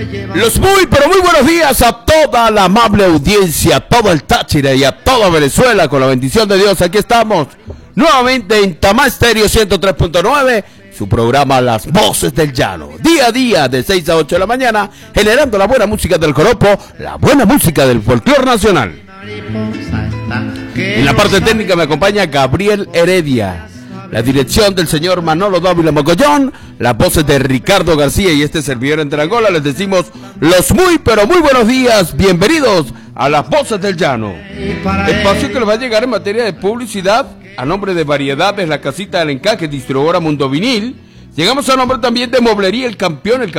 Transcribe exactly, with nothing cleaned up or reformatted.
Los muy, pero muy buenos días a toda la amable audiencia, a todo el Táchira y a toda Venezuela, con la bendición de Dios. Aquí estamos nuevamente en Tamá Estéreo ciento tres punto nueve, su programa Las Voces del Llano, día a día de seis a ocho de la mañana, generando la buena música del joropo, la buena música del folclore nacional. En la parte técnica me acompaña Gabriel Heredia, la dirección del señor Manolo Dávila Mogollón, las voces de Ricardo García y este servidor entre Angola. Les decimos los muy, pero muy buenos días, bienvenidos a Las Voces del Llano. Espacio que les va a llegar en materia de publicidad a nombre de Variedades, la casita del encaje, distribuidora Mundo Vinil. Llegamos a nombre también de Moblería El Campeón, el